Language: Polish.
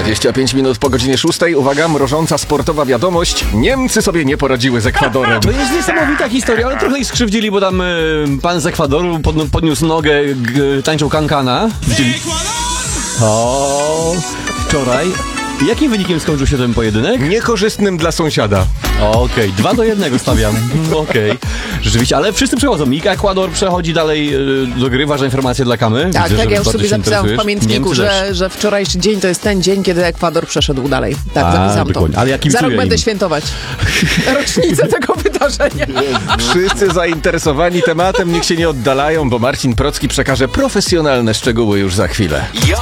25 minut po godzinie 6. Uwaga, mrożąca sportowa wiadomość. Niemcy sobie nie poradziły z Ekwadorem. To jest niesamowita historia, ale trochę ich skrzywdzili, bo tam pan z Ekwadoru podniósł nogę, tańczył kankana. O, wczoraj. Jakim wynikiem skończył się ten pojedynek? Niekorzystnym dla sąsiada. Okej, 2-1 stawiam. Okej. Rzeczywiście, ale wszyscy przechodzą. I Ekwador przechodzi dalej do gry. Ważna informacja dla Kamy. Tak, Widzę, tak, że ja już bardzo sobie się zapisałam w interesujesz. pamiętniku, Niemcy też. że wczorajszy dzień to jest ten dzień, kiedy Ekwador przeszedł dalej. Tak, zapisałam dokładnie. to. Ale ja Za kibicuję rok będę im. świętować rocznicę tego wydarzenia. Wszyscy zainteresowani tematem niech się nie oddalają, bo Marcin Procki przekaże profesjonalne szczegóły już za chwilę.